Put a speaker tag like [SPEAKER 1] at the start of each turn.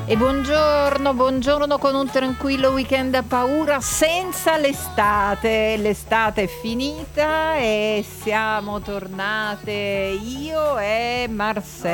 [SPEAKER 1] E buongiorno con un tranquillo weekend a paura senza l'estate. L'estate è finita e siamo tornate io e Marcella.